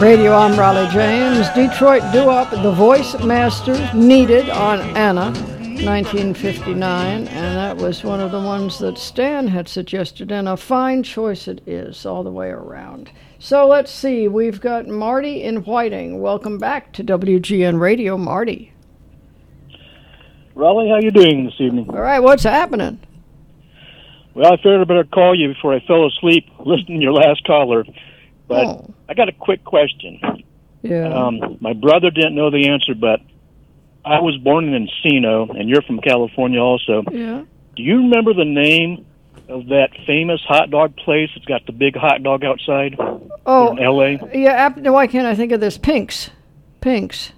Radio, I'm Riley James. Detroit doo-wop, The Voice Masters, Needed on Anna, 1959, and that was one of the ones that Stan had suggested, and a fine choice it is all the way around. So let's see, we've got Marty in Whiting. Welcome back to WGN Radio, Marty. Riley, how you doing this evening? All right, what's happening? Well, I figured I better call you before I fell asleep listening to your last caller. But I got a quick question. Yeah. My brother didn't know the answer, but I was born in Encino, and you're from California also. Yeah. Do you remember the name of that famous hot dog place that's got the big hot dog outside in L.A.? Yeah, why can't I think of this? Pink's. Pink's,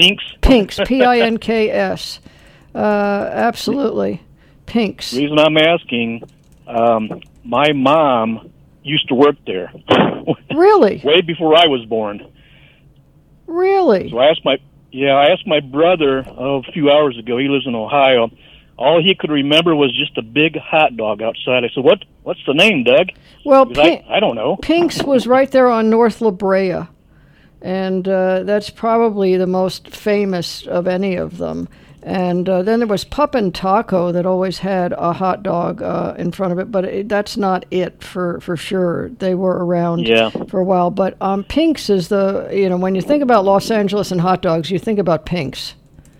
Pinks, absolutely. Pink's. The reason I'm asking, my mom used to work there. Really? Way before I was born. Really? So I asked my brother a few hours ago. He lives in Ohio. All he could remember was just a big hot dog outside. I said, "What's the name, Doug?" Well, I don't know. Pink's was right there on North La Brea, and that's probably the most famous of any of them. And then there was Puppin Taco that always had a hot dog in front of it, but that's not it for sure. They were around for a while. But Pink's is when you think about Los Angeles and hot dogs, you think about Pink's.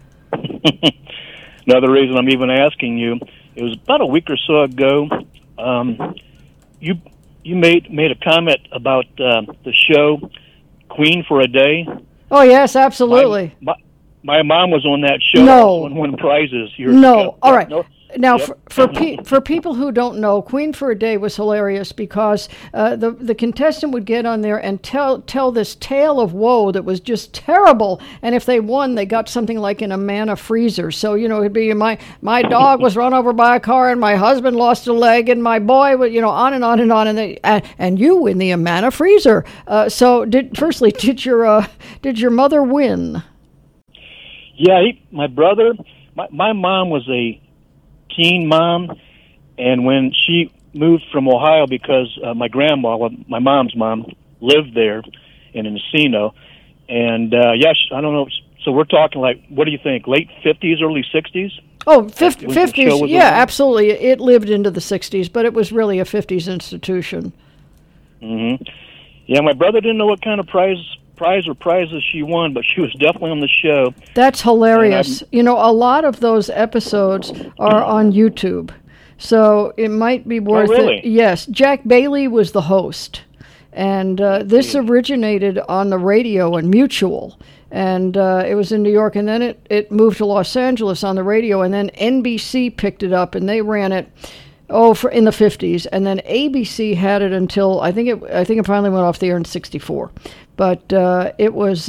Another reason I'm even asking you, it was about a week or so ago, you made a comment about the show Queen for a Day. Oh, yes, absolutely. My mom was on that show. No. And won prizes. No. All right. No. Now, for people who don't know, Queen for a Day was hilarious because the contestant would get on there and tell this tale of woe that was just terrible. And if they won, they got something like an Amana freezer. So it'd be my dog was run over by a car, and my husband lost a leg, and my boy, on and on and on, and you win the Amana freezer. So did your mother win? Yeah, my brother, my mom was a teen mom, and when she moved from Ohio because my grandma, my mom's mom, lived there in Encino, and I don't know, so we're talking like, what do you think, late 50s, early 60s? Oh, 50s, yeah, absolutely. It lived into the 60s, but it was really a 50s institution. Mm-hmm. Yeah, my brother didn't know what kind of prize or prizes she won, but she was definitely on the show. That's hilarious. A lot of those episodes are on YouTube, so it might be worth it. Yes, Jack Bailey was the host, and this originated on the radio in Mutual, and it was in New York, and then it moved to Los Angeles on the radio, and then NBC picked it up, and they ran it in the 50s, and then ABC had it until I think it finally went off the air in '64. But it was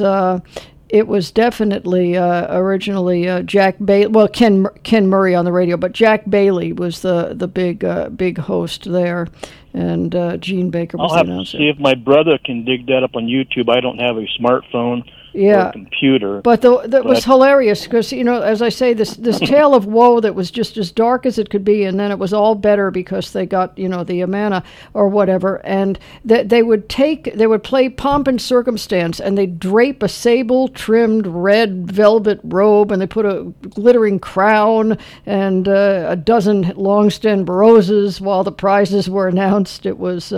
definitely originally Jack Bailey. Well, Ken Murray on the radio, but Jack Bailey was the big host there, and Gene Baker was the announcer. I'll have to see if my brother can dig that up on YouTube. I don't have a smartphone. Yeah, or a computer. But that was hilarious because, as I say, this tale of woe that was just as dark as it could be, and then it was all better because they got, the Amana or whatever, and they would play Pomp and Circumstance, and they'd drape a sable-trimmed red velvet robe, and they put a glittering crown and a dozen long-stem roses while the prizes were announced. It was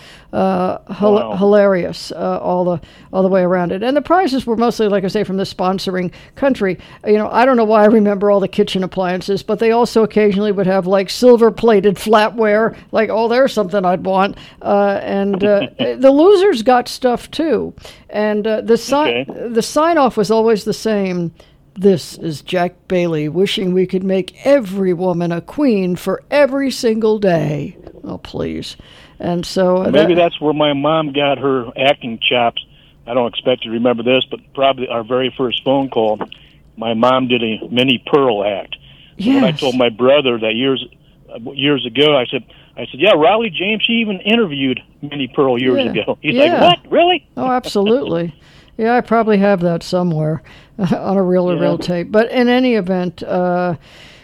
hilarious all the way around it, and the prizes were mostly, like I say, from the sponsoring country. I don't know why I remember all the kitchen appliances, but they also occasionally would have like silver-plated flatware. Like, there's something I'd want. And the losers got stuff too, and the sign-off was always the same. This is Jack Bailey wishing we could make every woman a queen for every single day. Oh, please. And so maybe that's where my mom got her acting chops. I don't expect you to remember this, but probably our very first phone call, my mom did a Minnie Pearl act. Yes. When I told my brother that years ago, I said, yeah, Riley James, she even interviewed Minnie Pearl years ago. He's like, what? Really? Oh, absolutely. Yeah, I probably have that somewhere on a reel tape. But in any event, but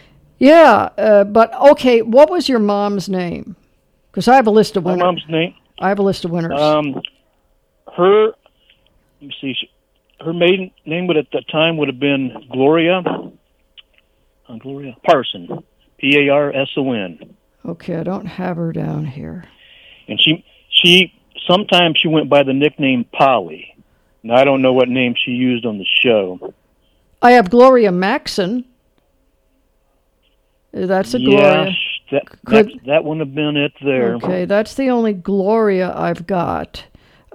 okay, what was your mom's name? Because I have a list of winners. My mom's name? I have a list of winners. let me see. Her maiden name at the time would have been Gloria Parson, Parson. Okay, I don't have her down here. And she sometimes she went by the nickname Polly. Now I don't know what name she used on the show. I have Gloria Maxon. That's a Gloria. Yes, that wouldn't have been it there. Okay, that's the only Gloria I've got.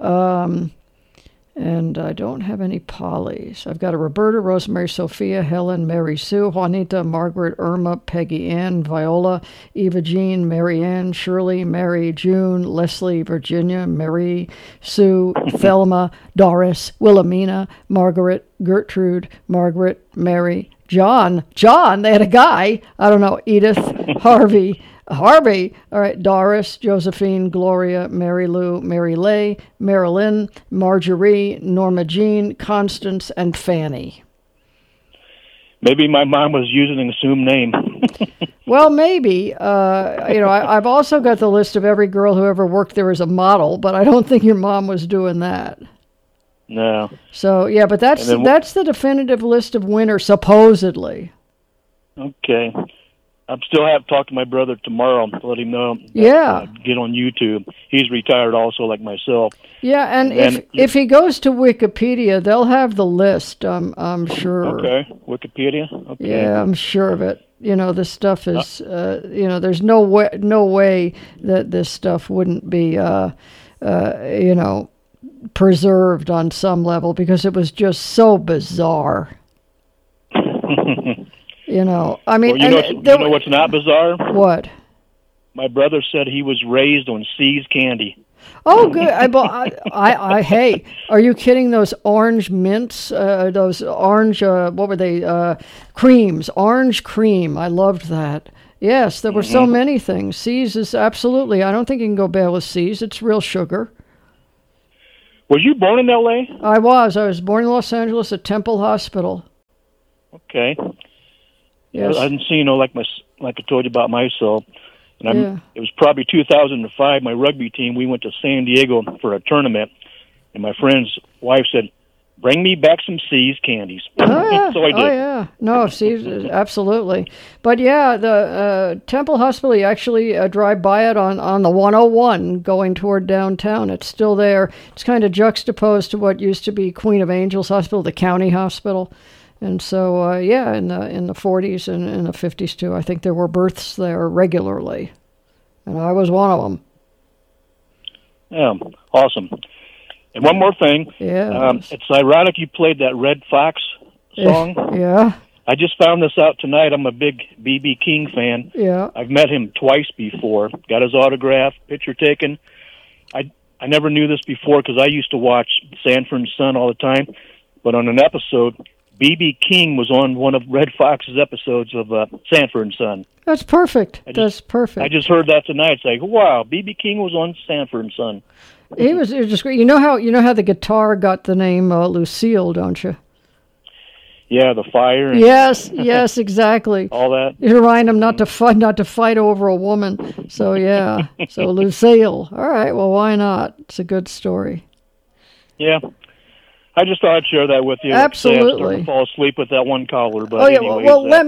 And I don't have any Pollys. I've got a Roberta, Rosemary, Sophia, Helen, Mary Sue, Juanita, Margaret, Irma, Peggy Ann, Viola, Eva Jean, Mary Ann, Shirley, Mary, June, Leslie, Virginia, Mary Sue, Thelma, Doris, Wilhelmina, Margaret, Gertrude, Margaret, Mary, John, they had a guy, I don't know, Edith, Harvey, all right, Doris, Josephine, Gloria, Mary Lou, Mary Lay, Marilyn, Marjorie, Norma Jean, Constance, and Fanny. Maybe my mom was using an assumed name. Well, maybe. I've also got the list of every girl who ever worked there as a model, but I don't think your mom was doing that. No. So, yeah, but that's the definitive list of winners, supposedly. Okay. I still have to talk to my brother tomorrow to let him know. Get on YouTube. He's retired also, like myself. Yeah, and if he goes to Wikipedia, they'll have the list. I'm sure. Okay, Wikipedia. Okay. Yeah, I'm sure of it. This stuff is. There's no way that this stuff wouldn't be. Preserved on some level because it was just so bizarre. I mean, you know what's not bizarre? What? My brother said he was raised on See's candy. Oh, good. Hey, are you kidding? Those orange mints, those orange, what were they? Creams, orange cream. I loved that. Yes, there were so many things. See's is absolutely. I don't think you can go bad with See's. It's real sugar. Was you born in L.A.? I was born in Los Angeles at Temple Hospital. Okay. Yes. I didn't see, like I told you about myself. And it was probably 2005, my rugby team, we went to San Diego for a tournament, and my friend's wife said, bring me back some See's candies. Oh, yeah. So I did. Oh, yeah. No, See's, absolutely. But, yeah, the Temple Hospital, you actually drive by it on the 101 going toward downtown. It's still there. It's kind of juxtaposed to what used to be Queen of Angels Hospital, the county hospital. And so, in the 40s and in the 50s, too, I think there were births there regularly. And I was one of them. Yeah, awesome. And one more thing. Yeah. It's ironic you played that Red Fox song. Yeah. I just found this out tonight. I'm a big B.B. King fan. Yeah. I've met him twice before. Got his autograph, picture taken. I never knew this before because I used to watch Sanford and Son all the time. But on an episode, B.B. King was on one of Red Fox's episodes of Sanford and Son. That's perfect. That's perfect. I just heard that tonight. It's like, wow, B.B. King was on Sanford and Son. It was just great. You know how the guitar got the name Lucille, don't you? Yeah, the fire. Yes, exactly. All that. You remind him not to fight over a woman. So yeah, so Lucille. All right, well, why not? It's a good story. Yeah, I just thought I'd share that with you. Absolutely. I'm starting to fall asleep with that one caller. But anyways, well, let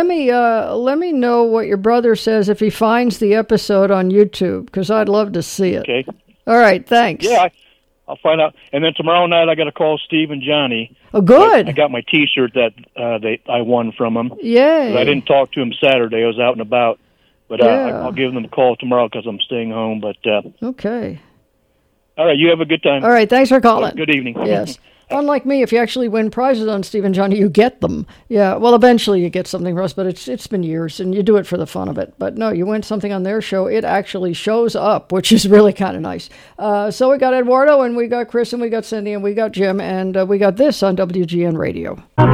me know what your brother says if he finds the episode on YouTube because I'd love to see it. Okay. All right, thanks. Yeah, I'll find out. And then tomorrow night I got to call Steve and Johnny. Oh, good. I got my T-shirt that I won from them. Yay. I didn't talk to him Saturday. I was out and about. But I'll give them a call tomorrow because I'm staying home. But okay. All right, you have a good time. All right, thanks for calling. Good evening. Yes. Unlike me, if you actually win prizes on Steve and Johnny, you get them. Yeah, well, eventually you get something for us, but it's been years, and you do it for the fun of it. But no, you win something on their show, it actually shows up, which is really kind of nice. So we got Eduardo, and we got Chris, and we got Cindy, and we got Jim, and we got this on WGN Radio.